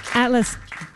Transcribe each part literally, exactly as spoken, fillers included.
Atlas,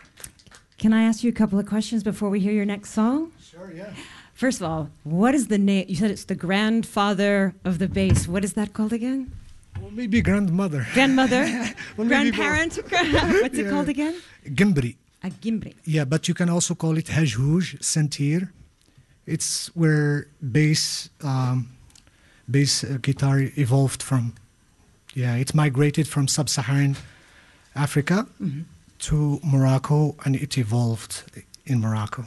can I ask you a couple of questions before we hear your next song? Sure, yeah. First of all, what is the name? You said it's the grandfather of the bass. What is that called again? Well, maybe grandmother. Grandmother? Well, maybe both. Grandparent? What's it Yeah. called again? Gimbri. A gimbri. Yeah, but you can also call it hajhouj, sentir. It's where bass, um, bass uh, guitar evolved from. Yeah, it migrated from sub-Saharan Africa Mm-hmm. to Morocco, and it evolved in Morocco.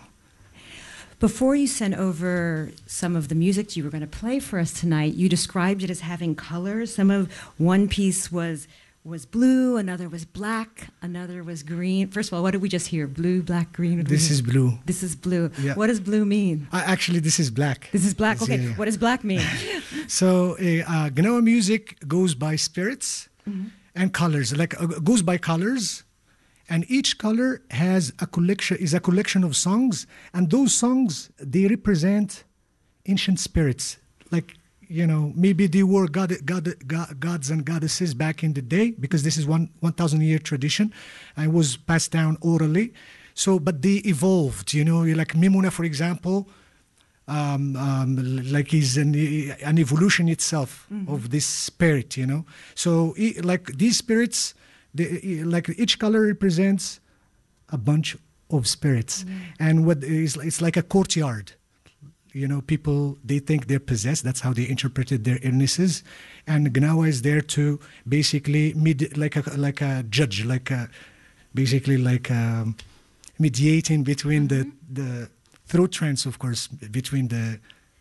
Before you sent over some of the music you were going to play for us tonight, you described it as having colors. Some of one piece was was blue, another was black, another was green. First of all, what did we just hear? Blue, black, green? What did we This hear? is blue. This is blue. Yeah. What does blue mean? Uh, actually, this is black. This is black. It's, Okay, yeah, yeah. what does black mean? So, uh, uh, Gnawa music goes by spirits Mm-hmm. and colors. Like uh, goes by colors, and each color has a collection. Is a collection of songs, and those songs they represent ancient spirits. Like you know, maybe they were god, god, god, gods and goddesses back in the day, because this is one one thousand year tradition, and was passed down orally. So, but they evolved. You know, like Mimuna, for example. Um, um, like is an, an evolution itself Mm-hmm. of this spirit, you know. So, e- like these spirits, they, e- like each color represents a bunch of spirits, Mm-hmm. and what is it's like a courtyard. You know, people they think they're possessed. That's how they interpreted their illnesses, and Gnawa is there to basically mid like a like a judge, like a basically like a mediating between Mm-hmm. the the through trance, of course, between the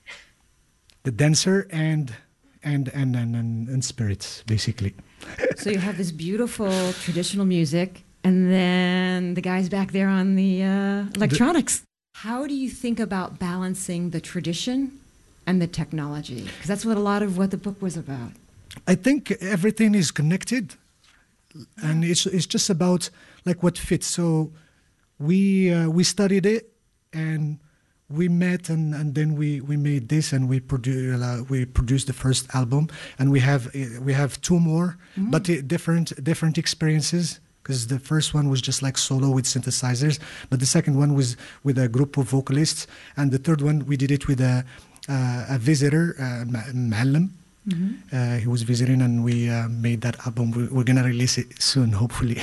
the dancer and and and and, and, and spirits, basically. So you have this beautiful traditional music, and then the guys back there on the uh, electronics. How do you think about balancing the tradition and the technology? Because that's what a lot of what the book was about. I think everything is connected, and it's it's just about like what fits. So we uh, we studied it, and we met, and, and then we, we made this, and we produced uh, we produced the first album, and we have uh, we have two more, Mm. but uh, different different experiences. Because the first one was just like solo with synthesizers, but the second one was with a group of vocalists, and the third one we did it with a uh, a visitor, uh, Ma'allim. Mm-hmm. Uh, he was visiting, and we uh, made that album. We, we're gonna release it soon, hopefully.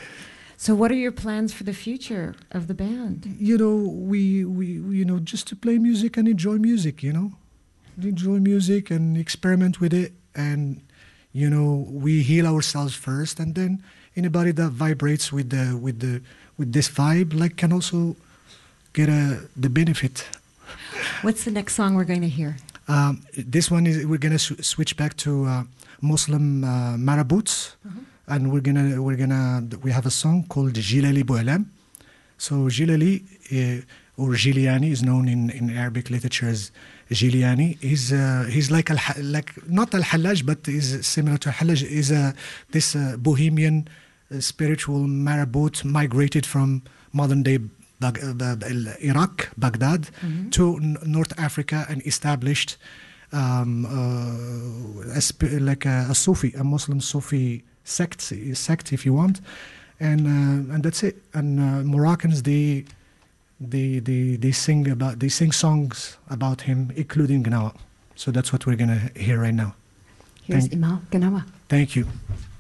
So what are your plans for the future of the band? You know, we, we we, you know, just to play music and enjoy music. You know, enjoy music and experiment with it, and you know, we heal ourselves first, and then anybody that vibrates with the with the with this vibe, like, can also get a the benefit. What's the next song we're going to hear? Um, this one is we're gonna sw- switch back to uh, Muslim uh, marabouts, Uh-huh. and we're gonna we're gonna we have a song called Jilali Boualam. So Jilali uh, or Giliani is known in, in Arabic literature as Giliani. He's uh, he's like al like not al Hallaj, but is similar to Hallaj. Is a this uh, Bohemian uh, spiritual marabout migrated from modern day Bag- uh, Iraq, Baghdad, Mhm. to n- North Africa, and established um, uh, a sp- like a, a Sufi, a Muslim Sufi sect, sect if you want, and uh, and that's it. And uh, Moroccans, they they they they sing about they sing songs about him, including Gnawa. So that's what we're gonna hear right now. Here's Thank- Imal Ganawa. Thank you.